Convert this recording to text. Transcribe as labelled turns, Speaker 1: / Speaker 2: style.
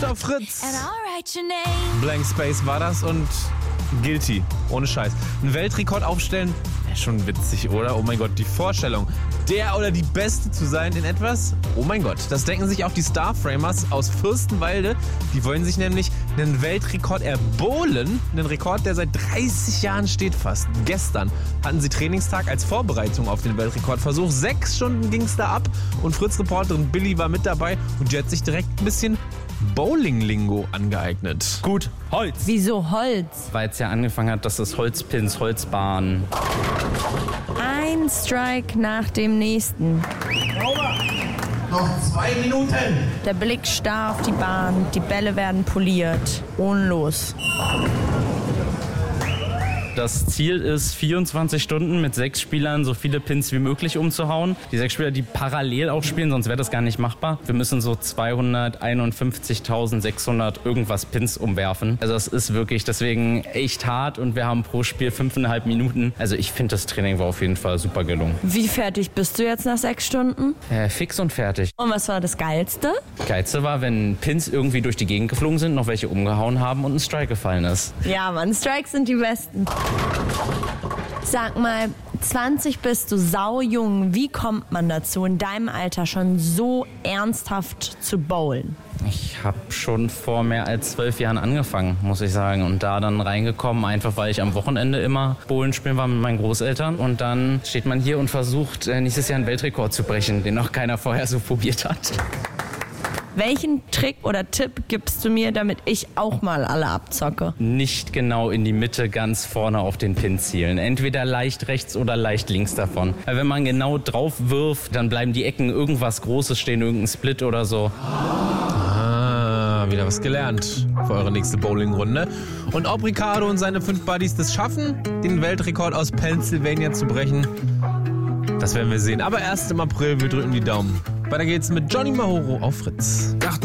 Speaker 1: läuft auf Fritz. Blank Space war das und Guilty, ohne Scheiß. Einen Weltrekord aufstellen, ja, schon witzig, oder? Oh mein Gott, die Vorstellung, der oder die Beste zu sein in etwas, oh mein Gott. Das denken sich auch die Starframers aus Fürstenwalde. Die wollen sich nämlich einen Weltrekord erbowlen. Einen Rekord, der seit 30 Jahren steht fast. Gestern hatten sie Trainingstag als Vorbereitung auf den Weltrekordversuch. 6 Stunden ging es da ab und Fritz-Reporterin Billy war mit dabei und die hat sich direkt ein bisschen Bowling-Lingo angeeignet.
Speaker 2: Gut, Holz.
Speaker 3: Wieso Holz?
Speaker 2: Weil es ja angefangen hat, dass es Holzpins, Holzbahnen.
Speaker 3: Ein Strike nach dem nächsten.
Speaker 4: Noch 2 Minuten.
Speaker 3: Der Blick starr auf die Bahn, die Bälle werden poliert. Und los.
Speaker 2: Das Ziel ist, 24 Stunden mit 6 Spielern so viele Pins wie möglich umzuhauen. Die 6 Spieler, die parallel auch spielen, sonst wäre das gar nicht machbar. Wir müssen so 251.600 irgendwas Pins umwerfen. Also das ist wirklich deswegen echt hart und wir haben pro Spiel 5,5 Minuten. Also ich finde, das Training war auf jeden Fall super gelungen.
Speaker 3: Wie fertig bist du jetzt nach 6 Stunden?
Speaker 2: Fix und fertig.
Speaker 3: Und was war das Geilste?
Speaker 2: Geilste war, wenn Pins irgendwie durch die Gegend geflogen sind, noch welche umgehauen haben und ein Strike gefallen ist.
Speaker 3: Ja, Mann, Strikes sind die besten. Sag mal, 20 bist du saujung. Wie kommt man dazu, in deinem Alter schon so ernsthaft zu bowlen?
Speaker 2: Ich habe schon vor mehr als 12 Jahren angefangen, muss ich sagen. Und da dann reingekommen, einfach weil ich am Wochenende immer Bowlen spielen war mit meinen Großeltern. Und dann steht man hier und versucht, nächstes Jahr einen Weltrekord zu brechen, den noch keiner vorher so probiert hat.
Speaker 3: Welchen Trick oder Tipp gibst du mir, damit ich auch mal alle abzocke?
Speaker 2: Nicht genau in die Mitte ganz vorne auf den Pin zielen. Entweder leicht rechts oder leicht links davon. Weil wenn man genau drauf wirft, dann bleiben die Ecken irgendwas Großes stehen, irgendein Split oder so.
Speaker 1: Wieder was gelernt für eure nächste Bowlingrunde. Und ob Ricardo und seine 5 Buddies das schaffen, den Weltrekord aus Pennsylvania zu brechen, das werden wir sehen. Aber erst im April, wir drücken die Daumen. Weiter geht's mit Johnny Mahoro auf Fritz.